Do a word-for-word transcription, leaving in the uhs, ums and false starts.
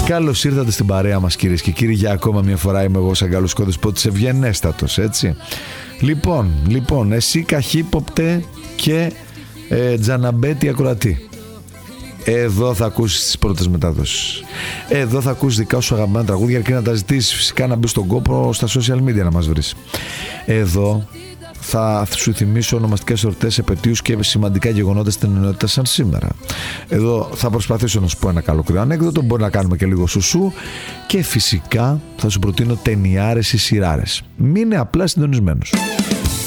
Καλώς ήρθατε στην παρέα μας, κυρίες και κύριοι. Για ακόμα μια φορά είμαι εγώ, σαν καλός κόδεσπότης ευγενέστατος, έτσι. Λοιπόν, λοιπόν, εσύ καχύποπτε και ε, τζαναμπέτη ακροατή. Εδώ θα ακούσεις τις πρώτες μετάδοσεις. Εδώ θα ακούσεις δικά σου αγαπημένα τραγούδια, αρκεί να τα ζητήσεις. Φυσικά να μπεις στον κόπο στα social media να μας βρεις. Εδώ θα σου θυμίσω ονομαστικές εορτές, επετείους και σημαντικά γεγονότα στην ενότητα σαν σήμερα. Εδώ θα προσπαθήσω να σου πω ένα καλοκαιρινό ανέκδοτο, μπορεί να κάνουμε και λίγο σουσού και φυσικά θα σου προτείνω ταινιάρες ή σειράρες. Μείνε απλά συντονισμένος.